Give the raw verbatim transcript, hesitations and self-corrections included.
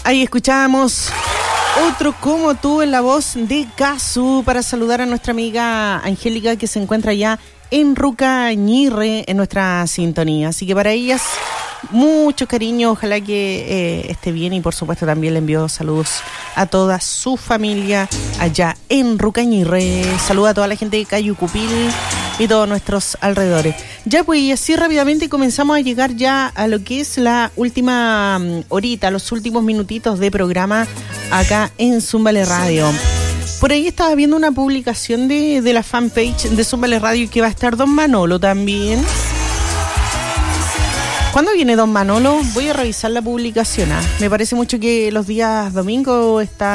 Ahí escuchamos Otro como tú en la voz de Casu para saludar a nuestra amiga Angélica que se encuentra ya en Rucañirre en nuestra sintonía. Así que para ellas, mucho cariño, ojalá que eh, esté bien y por supuesto también le envío saludos a toda su familia allá en Rucañirre. Saluda a toda la gente de Cayucupil y todos nuestros alrededores. Ya pues, y así rápidamente comenzamos a llegar ya a lo que es la última um, horita, los últimos minutitos de programa acá en Zúmbale Radio. Por ahí estaba viendo una publicación de, de la fanpage de Zúmbale Radio que va a estar Don Manolo también. ¿Cuándo viene Don Manolo? Voy a revisar la publicación. ¿eh? Me parece mucho que los días domingos está